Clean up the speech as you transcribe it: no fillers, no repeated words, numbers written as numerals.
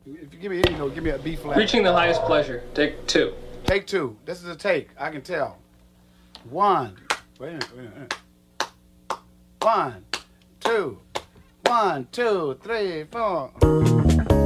If you give me, give me a B flat. Reaching the highest pleasure. Take two. Take two. This is a take. I can tell. One. Wait a minute. 1, 2. 1, 2, 3, 4.